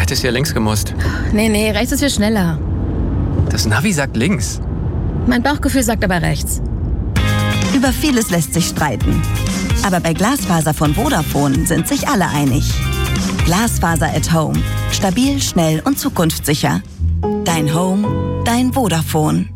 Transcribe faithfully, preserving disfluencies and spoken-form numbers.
hättest ja links gemusst. Nee, nee, rechts ist viel schneller. Das Navi sagt links. Mein Bauchgefühl sagt aber rechts. Über vieles lässt sich streiten. Aber bei Glasfaser von Vodafone sind sich alle einig. Glasfaser at Home. Stabil, schnell und zukunftssicher. Dein Home, dein Vodafone.